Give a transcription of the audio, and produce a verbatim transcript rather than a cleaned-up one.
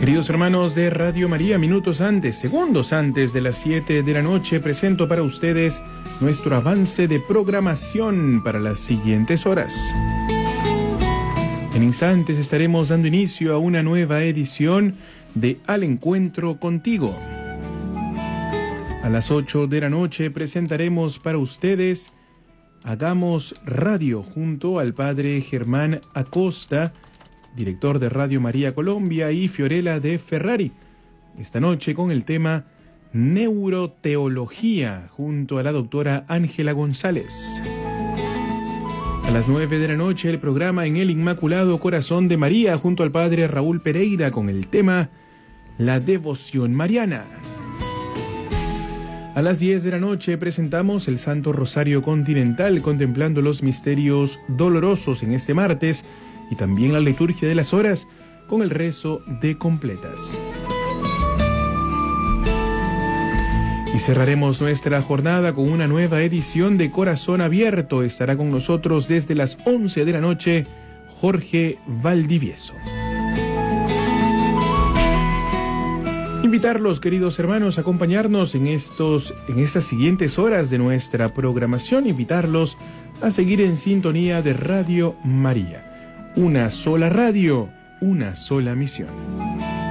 Queridos hermanos de Radio María, minutos antes, segundos antes de las siete de la noche, presento para ustedes nuestro avance de programación para las siguientes horas. En instantes estaremos dando inicio a una nueva edición de Al Encuentro Contigo. A las ocho de la noche presentaremos para ustedes Hagamos Radio junto al Padre Germán Acosta, director de Radio María Colombia, y Fiorella de Ferrari. Esta noche con el tema Neuroteología junto a la doctora Ángela González. A las nueve de la noche el programa En el Inmaculado Corazón de María junto al Padre Raúl Pereira con el tema La Devoción Mariana. A las diez de la noche presentamos el Santo Rosario Continental contemplando los misterios dolorosos en este martes y también la liturgia de las horas con el rezo de completas. Y cerraremos nuestra jornada con una nueva edición de Corazón Abierto. Estará con nosotros desde las once de la noche Jorge Valdivieso. Invitarlos, queridos hermanos, a acompañarnos en, estos, en estas siguientes horas de nuestra programación. Invitarlos a seguir en sintonía de Radio María. Una sola radio, una sola misión.